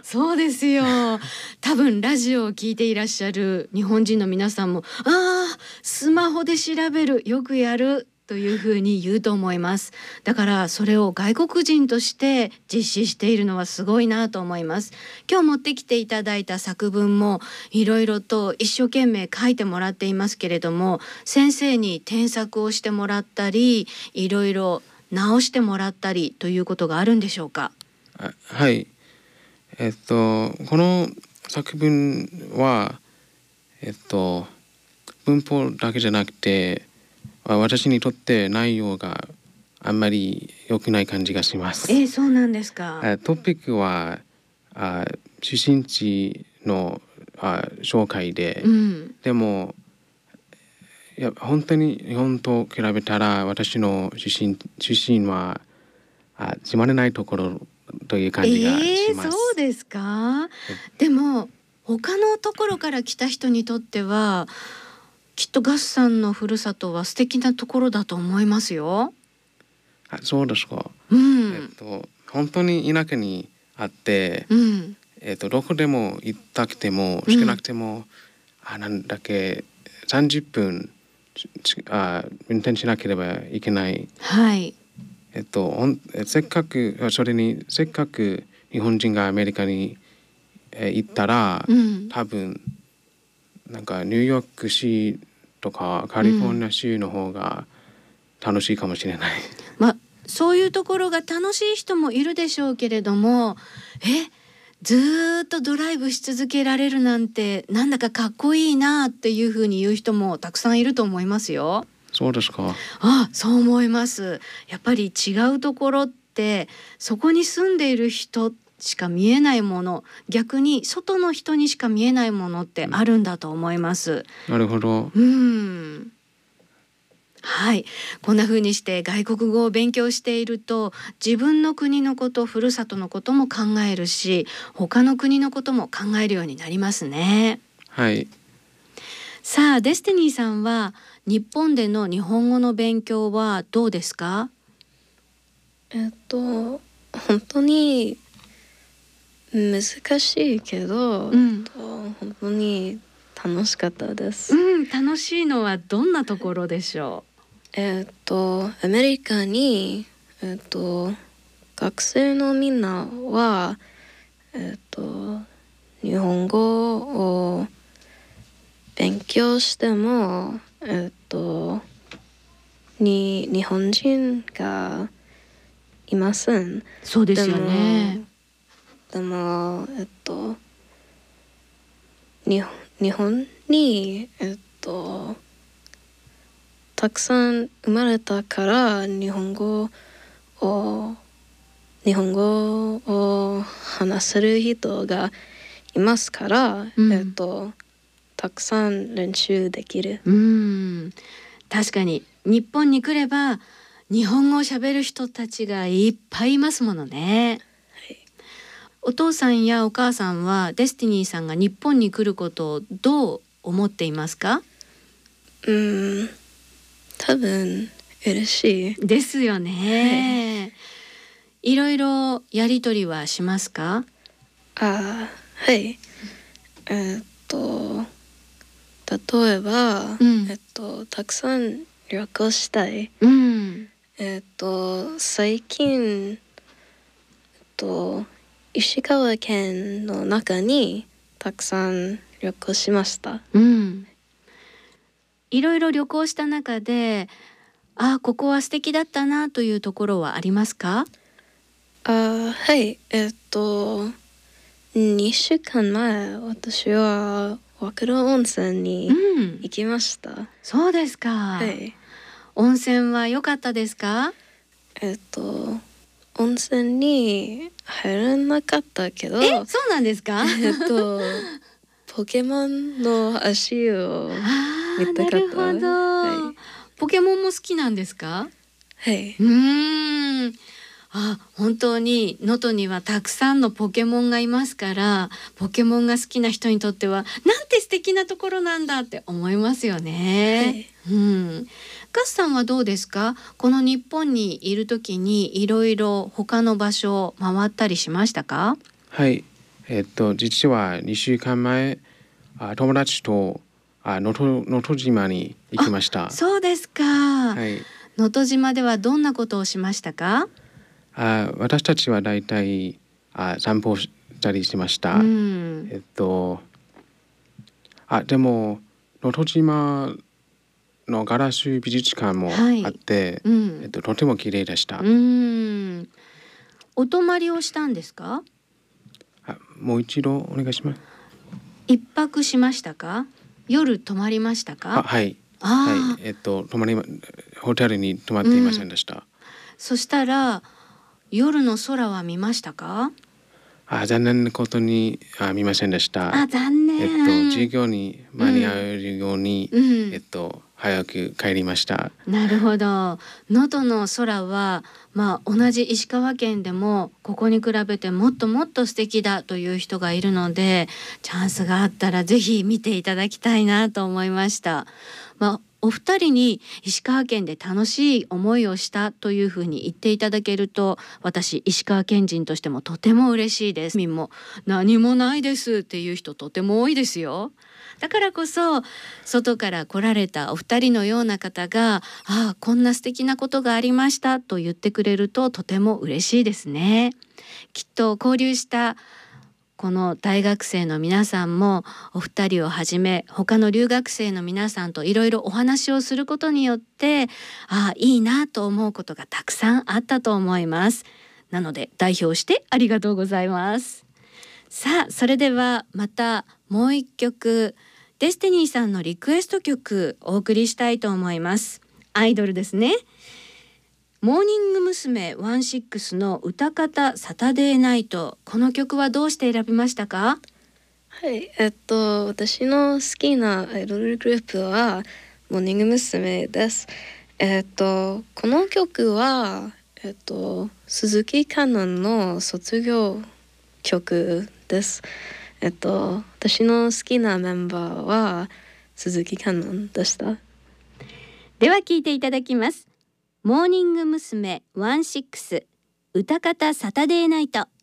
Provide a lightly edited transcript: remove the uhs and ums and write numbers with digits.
そうですよ。多分ラジオを聞いていらっしゃる日本人の皆さんも、スマホで調べる、よくやるというふうに言うと思います。だからそれを外国人として実施しているのはすごいなと思います。今日持ってきていただいた作文もいろいろと一生懸命書いてもらっていますけれども、先生に添削をしてもらったり、いろいろ直してもらったりということがあるんでしょうか。 はい。この作文は、文法だけじゃなくて、私にとって内容があんまり良くない感じがします。 そうなんですか。 トピックは出身地の紹介で、でも本当に日本と比べたら私の出身はつまらないところという感じがします。 そうですか。でも他のところから来た人にとってはきっとガスさんのふるさとは素敵なところだと思いますよ。 そうですか。本当に田舎にあって、どこでも行ったくても少なくても、なんだっけ30分運転しなければいけない。 はい。 せっかく日本人がアメリカに行ったら、多分なんかニューヨーク市とかカリフォルニア州の方が楽しいかもしれない。 そういうところが楽しい人もいるでしょうけれども、ずっとドライブし続けられるなんてなんだかかっこいいなっていうふうに言う人もたくさんいると思いますよ。 そうですか。 そう思います。やっぱり違うところってそこに住んでいる人しか見えないもの、逆に外の人にしか見えないものってあるんだと思います。 なるほど。 はい、こんな風にして外国語を勉強していると自分の国のこと、ふるさとのことも考えるし、他の国のことも考えるようになりますね。 はい。 さあデスティニーさんは日本での日本語の勉強はどうですか？ 本当に難しいけど、本当に楽しかったです。 楽しいのはどんなところでしょう？ アメリカに、学生のみんなは、日本語を勉強しても、日本人がいません。 そうですよね。 でも、日本に、たくさん生まれたから日本語を話せる人がいますから、たくさん練習できる。 確かに日本に来れば日本語を喋る人たちがいっぱいいますものね。お父さんやお母さんはデスティニーさんが日本に来ることをどう思っていますか？ 多分嬉しいですよね。いろいろやりとりはしますか？ はい。例えば、たくさん旅行したい。最近、石川県の中にたくさん旅行しました。 いろいろ旅行した中で、ここは素敵だったなというところはありますか？ はい。2週間前、私は和倉温泉に行きました。 そうですか。はい。温泉は良かったですか？ 温泉に入らなかったけど。 そうなんですか？ ポケモンの足を見たかった。 なるほど。ポケモンも好きなんですか？ はい。 本当に能登にはたくさんのポケモンがいますから、ポケモンが好きな人にとってはなんて素敵なところなんだって思いますよね。ガスさんはどうですか？この日本にいる時にいろいろ他の場所を回ったりしましたか？ はい。 実は2週間前、友達と能登島に行きました。 そうですか。はい。能登島ではどんなことをしましたか？ 私たちはだいたい散歩したりしました。でも能登島のガラス美術館もあって、とても綺麗でした。 お泊まりをしたんですか？ もう一度お願いします。 一泊しましたか？夜泊まりましたか？ はい。はい。ホテルに泊まっていませんでした。 そしたら夜の空は見ましたか？ 残念なことに見ませんでした。 残念。 授業に間に合うように、早く帰りました。 なるほど。能登の空は、同じ石川県でもここに比べてもっともっと素敵だという人がいるので、チャンスがあったらぜひ見ていただきたいなと思いました。お二人に石川県で楽しい思いをしたというふうに言っていただけると、私石川県人としてもとても嬉しいです。みんも何もないですっていう人とても多いですよ。だからこそ外から来られたお二人のような方がこんな素敵なことがありましたと言ってくれるととても嬉しいですね。きっと交流したこの大学生の皆さんもお二人をはじめ他の留学生の皆さんといろいろお話をすることによっていいなと思うことがたくさんあったと思います。なので代表してありがとうございます。さあそれではまたもう一曲デスティニーさんのリクエスト曲お送りしたいと思います。アイドルですね。モーニング娘。16の歌方サタデーナイト、この曲はどうして選びましたか？ はい、私の好きなアイドルグループはモーニング娘。です。この曲は鈴木香音の卒業曲です。私の好きなメンバーは鈴木香音でした。 では聴いていただきます。モーニング娘。16歌方サタデーナイト。